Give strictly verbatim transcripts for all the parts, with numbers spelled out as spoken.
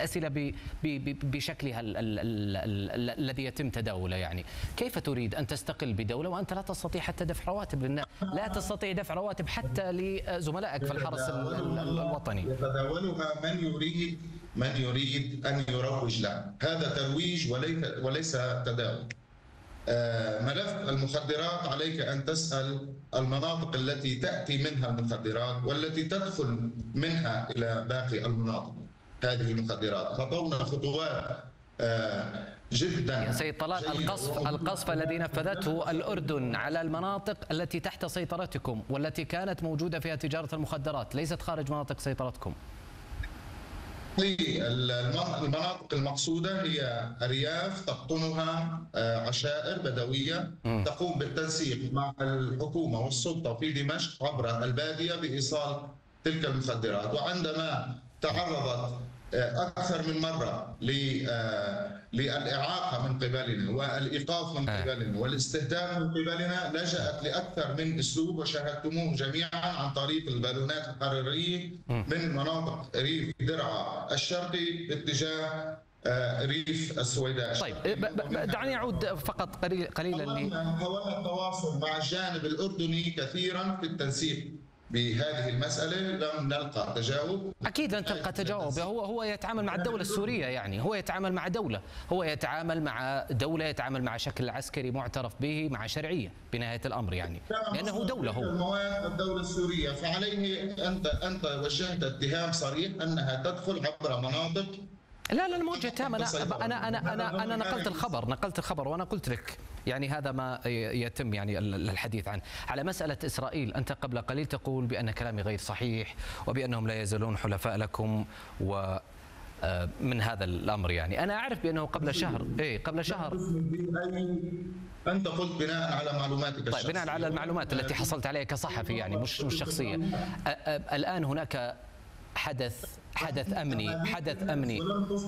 الأسئلة ب ب بشكلها ال ال ال ال الذي يتم تداوله. يعني كيف تريد أن تستقل بدولة وأنت لا تستطيع حتى دفع رواتب، لأن لا تستطيع دفع رواتب حتى لزملائك في الحرس الوطني؟ يتداولها من يريد من يريد أن يروج له، هذا ترويج وليس وليس تداول. ملف المخدرات عليك أن تسأل المناطق التي تأتي منها المخدرات والتي تدخل منها إلى باقي المناطق. هذه المخدرات خطونا خطوات جدا يا سيد طلال، القصف القصف الذي نفذته الأردن على المناطق التي تحت سيطرتكم والتي كانت موجودة فيها تجارة المخدرات ليست خارج مناطق سيطرتكم. المناطق المقصودة هي أرياف تقطنها عشائر بدوية تقوم بالتنسيق مع الحكومة والسلطة في دمشق عبر البادية بإيصال تلك المخدرات. وعندما تعرضت أكثر من مرة للإعاقة من قبلنا والإيقاف من قبلنا والاستهداف من قبلنا، لجأت لأكثر من أسلوب وشاهدتموه جميعا عن طريق البالونات الحرارية من مناطق ريف درعا الشرقي باتجاه ريف السويداء. طيب دعني أعود فقط قليلا ل حاولنا التواصل مع الجانب الأردني كثيرا في التنسيق بهذه المسألة، لم نلقى تجاوب. أكيد لن تلقى تجاوب. هو هو يتعامل مع الدولة السورية، يعني هو يتعامل مع دولة، هو يتعامل مع دولة، يتعامل مع شكل عسكري معترف به، مع شرعية بنهاية الأمر، يعني لأنه دولة. هو مواد الدولة السورية، فعليه أنت أنت وجهت اتهام صريح أنها تدخل عبر مناطق. لا لا، موجه اتهام. انا انا انا انا انا نقلت الخبر نقلت الخبر وانا قلت لك يعني هذا ما يتم يعني الحديث عنه. على مسألة إسرائيل، أنت قبل قليل تقول بأن كلامي غير صحيح وبأنهم لا يزالون حلفاء لكم و من هذا الأمر. يعني أنا أعرف بأنه قبل شهر إيه قبل شهر أنت قلت بناء على معلوماتك. طيب بناء على المعلومات التي حصلت عليها كصحفي، يعني مش مش شخصية. الآن هناك حدث حدث أمني حدث أمني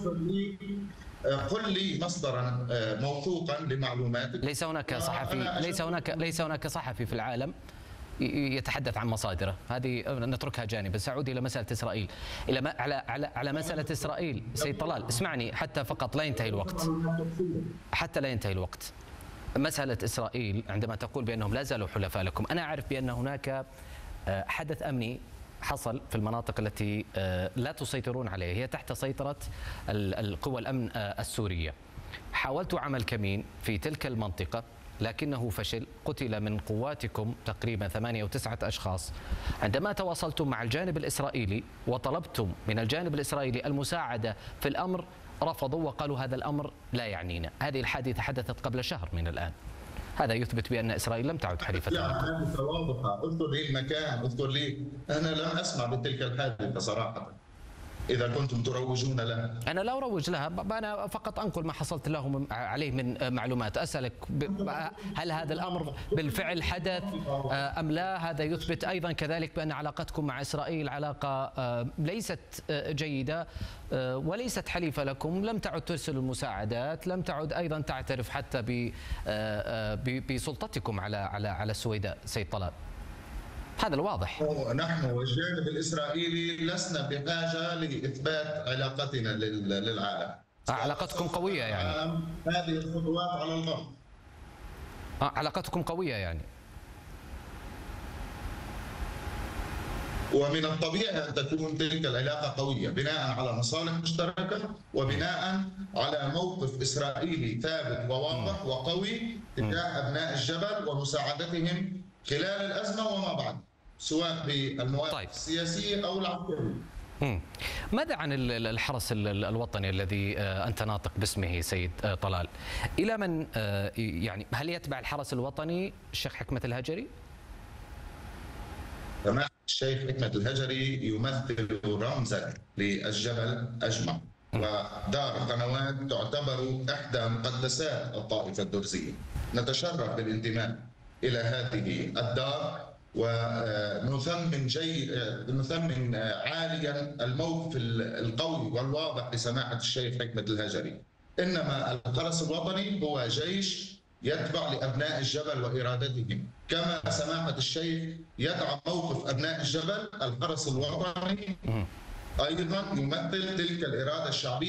قل لي مصدرا موثوقا لمعلوماتك. ليس هناك صحفي ليس هناك ليس هناك صحفي في العالم يتحدث عن مصادره، هذه نتركها جانبا. سأعود إلى مسألة إسرائيل، إلى ما على على على مسألة إسرائيل. سيد طلال اسمعني حتى فقط لا ينتهي الوقت، حتى لا ينتهي الوقت. مسألة إسرائيل عندما تقول بأنهم لا زالوا حلفاء لكم، أنا أعرف بأن هناك حدث أمني حصل في المناطق التي لا تسيطرون عليها، هي تحت سيطرة القوى الأمن السورية. حاولت عمل كمين في تلك المنطقة لكنه فشل، قتل من قواتكم تقريبا ثمانية أو تسعة أشخاص. عندما تواصلتم مع الجانب الإسرائيلي وطلبتم من الجانب الإسرائيلي المساعدة في الأمر، رفضوا وقالوا هذا الأمر لا يعنينا. هذه الحادثة حدثت قبل شهر من الآن، هذا يثبت بأن إسرائيل لم تعد حليفة لكم. حادثة واضحة، اذكر لي المكان، اذكر لي. أنا لم أسمع بتلك الحادثة صراحة، إذا كنتم تروجون لها. أنا لا أروج لها، أنا فقط أنقل ما حصلت له عليه من معلومات. أسألك هل هذا الأمر بالفعل حدث أم لا؟ هذا يثبت أيضا كذلك بأن علاقتكم مع إسرائيل علاقة ليست جيدة وليست حليفة لكم، لم تعد ترسل المساعدات، لم تعد أيضا تعترف حتى بسلطتكم على على على السويداء. سيد طلال، هذا الواضح. نحن والجانب الإسرائيلي لسنا بحاجة لإثبات علاقتنا للعالم. علاقتكم قوية يعني. هذه الخطوات على الغرب. علاقتكم قوية يعني. ومن الطبيعي أن تكون تلك العلاقة قوية بناء على مصالح مشتركة وبناء على موقف إسرائيلي ثابت وواضح وقوي تجاه أبناء الجبل ومساعدتهم خلال الأزمة وما بعد، سواء بالمواقف طيب. السياسية أو العسكرية. ماذا عن الحرس الوطني الذي أنت ناطق باسمه سيد طلال؟ إلى من يعني هل يتبع الحرس الوطني الشيخ حكمة الهجري؟ تمام. الشيخ حكمة الهجري يمثل رمزا للجبل أجمع، ودار قنوات تعتبر إحدى مقدسات الطائفة الدرزية. نتشرف بالانتماء إلى هذه الدار ونثمن جي نثمن عاليا الموقف القوي والواضح لسماحة الشيخ حكمة الهجري. إنما الحرس الوطني هو جيش يتبع لأبناء الجبل وإرادتهم، كما سماحة الشيخ يدعم موقف أبناء الجبل. الحرس الوطني أيضا يمثل تلك الإرادة الشعبية.